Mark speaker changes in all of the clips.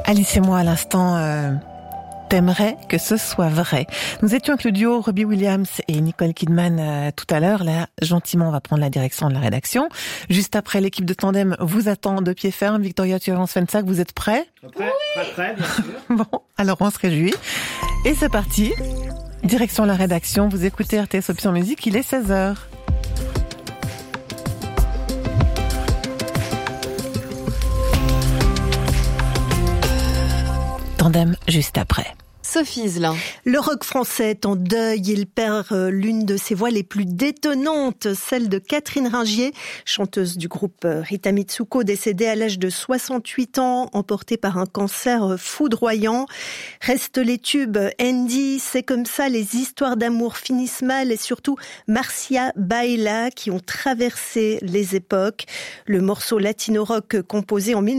Speaker 1: Alice et moi à l'instant, t'aimerais que ce soit vrai. Nous étions avec le duo Robbie Williams et Nicole Kidman tout à l'heure. Là, gentiment, on va prendre la direction de la rédaction. Juste après, l'équipe de Tandem vous attend de pied ferme. Victoria Turan-Svensak, vous êtes prêts?
Speaker 2: Prêt, bien sûr.
Speaker 1: Bon, alors on se réjouit. Et c'est parti. Direction la rédaction. Vous écoutez RTS Option Musique, il est 16h. Tandem juste après.
Speaker 3: Sophie Iselin.
Speaker 4: Le rock français est en deuil. Il perd l'une de ses voix les plus détonnantes, celle de Catherine Ringier, chanteuse du groupe Rita Mitsuko, décédée à l'âge de 68 ans, emportée par un cancer foudroyant. Restent les tubes Andy, C'est comme ça, les histoires d'amour finissent mal et surtout Marcia Baila qui ont traversé les époques. Le morceau latino-rock composé en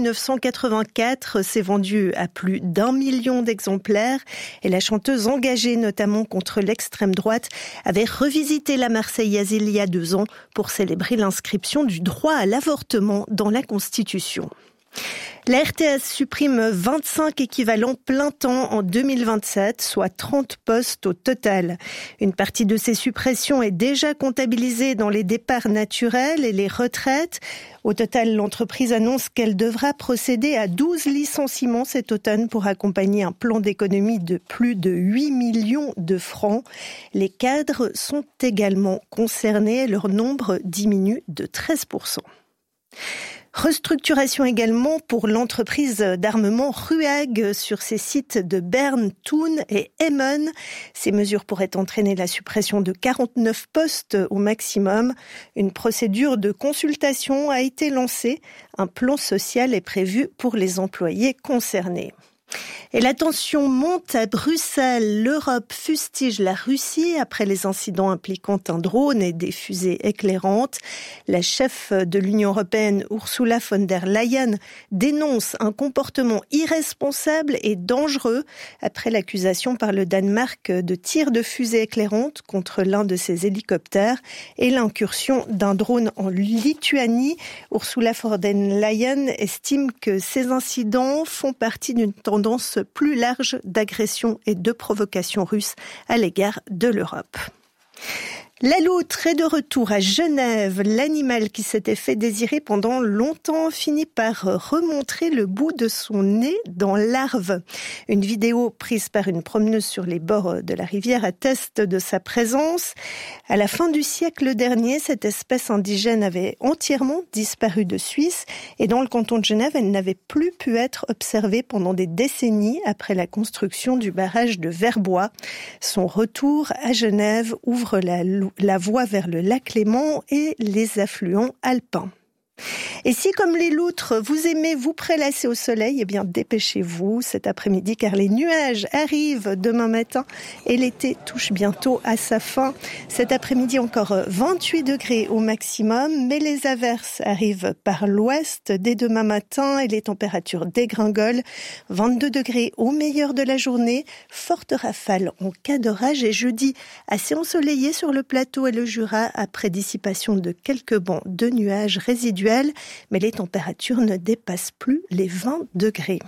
Speaker 4: 1984 s'est vendu à plus d'1 million d'exemplaires. Et la chanteuse engagée notamment contre l'extrême droite avait revisité la Marseillaise il y a 2 ans pour célébrer l'inscription du droit à l'avortement dans la Constitution. La RTS supprime 25 équivalents plein temps en 2027, soit 30 postes au total. Une partie de ces suppressions est déjà comptabilisée dans les départs naturels et les retraites. Au total, l'entreprise annonce qu'elle devra procéder à 12 licenciements cet automne pour accompagner un plan d'économie de plus de 8 millions de francs. Les cadres sont également concernés, leur nombre diminue de 13%. Restructuration également pour l'entreprise d'armement Ruag sur ses sites de Berne, Thun et Emmen. Ces mesures pourraient entraîner la suppression de 49 postes au maximum. Une procédure de consultation a été lancée. Un plan social est prévu pour les employés concernés. Et la tension monte à Bruxelles. L'Europe fustige la Russie après les incidents impliquant un drone et des fusées éclairantes. La chef de l'Union européenne, Ursula von der Leyen, dénonce un comportement irresponsable et dangereux après l'accusation par le Danemark de tir de fusées éclairantes contre l'un de ses hélicoptères et l'incursion d'un drone en Lituanie. Ursula von der Leyen estime que ces incidents font partie d'une tendance plus large d'agression et de provocation russe à l'égard de l'Europe. La loutre est de retour à Genève. L'animal qui s'était fait désirer pendant longtemps finit par remontrer le bout de son nez dans l'Arve. Une vidéo prise par une promeneuse sur les bords de la rivière atteste de sa présence. À la fin du siècle dernier, cette espèce indigène avait entièrement disparu de Suisse et dans le canton de Genève, elle n'avait plus pu être observée pendant des décennies après la construction du barrage de Verbois. Son retour à Genève ouvre la voie vers le lac Léman et les affluents alpins. Et si, comme les loutres, vous aimez vous prélasser au soleil, eh bien dépêchez-vous cet après-midi car les nuages arrivent demain matin et l'été touche bientôt à sa fin. Cet après-midi encore 28 degrés au maximum, mais les averses arrivent par l'ouest dès demain matin et les températures dégringolent. 22 degrés au meilleur de la journée, forte rafale en cas d'orage et jeudi assez ensoleillé sur le plateau et le Jura après dissipation de quelques bancs de nuages résiduels. Mais les températures ne dépassent plus les 20 degrés.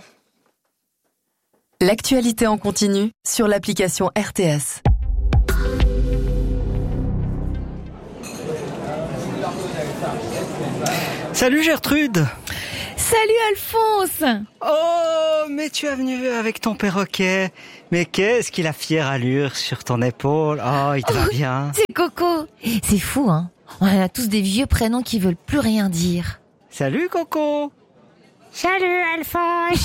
Speaker 3: L'actualité en continu sur l'application RTS.
Speaker 2: Salut Gertrude.
Speaker 5: Salut Alphonse.
Speaker 2: Oh, mais tu es venu avec ton perroquet. Mais qu'est-ce qu'il a fière allure sur ton épaule. Oh, il te va bien.
Speaker 5: C'est Coco. C'est fou, hein. On a tous des vieux prénoms qui veulent plus rien dire.
Speaker 2: Salut Coco.
Speaker 5: Salut Alphonse.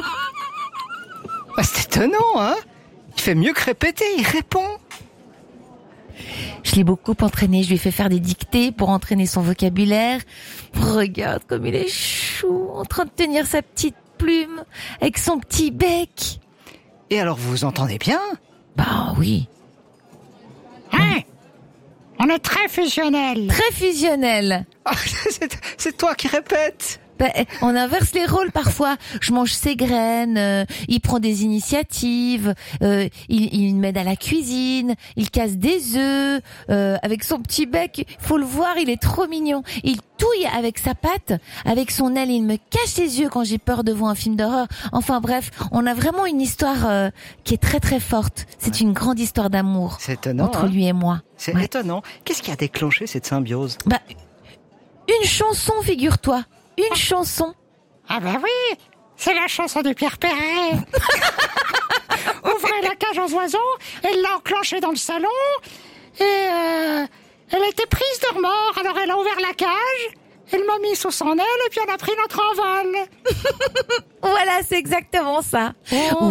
Speaker 2: C'est étonnant, hein. Il fait mieux que répéter, il répond.
Speaker 5: Je l'ai beaucoup entraîné, je lui ai fait faire des dictées pour entraîner son vocabulaire. Regarde comme il est chou, en train de tenir sa petite plume avec son petit bec.
Speaker 2: Et alors vous vous entendez bien?
Speaker 5: Bah oui.
Speaker 6: Hein? On est très fusionnel.
Speaker 5: Très fusionnel.
Speaker 2: Ah, c'est toi qui répètes.
Speaker 5: On inverse les rôles parfois. Je mange ses graines, il prend des initiatives, il m'aide à la cuisine, il casse des œufs, avec son petit bec, faut le voir, il est trop mignon. Il touille avec sa patte, avec son aile, il me cache les yeux quand j'ai peur devant un film d'horreur. Enfin bref, on a vraiment une histoire qui est très très forte. C'est une grande histoire d'amour.
Speaker 2: C'est étonnant,
Speaker 5: entre lui et moi.
Speaker 2: C'est étonnant. Qu'est-ce qui a déclenché cette symbiose?
Speaker 5: Une chanson, figure-toi. Une chanson.
Speaker 6: Ah ben oui, c'est la chanson de Pierre Perret. Ouvrez la cage aux oiseaux, elle l'a enclenchée dans le salon, et elle était prise de remords, alors elle a ouvert la cage, elle m'a mis sous son aile, et puis on a pris notre envol.
Speaker 5: Voilà, c'est exactement ça.
Speaker 6: Oh.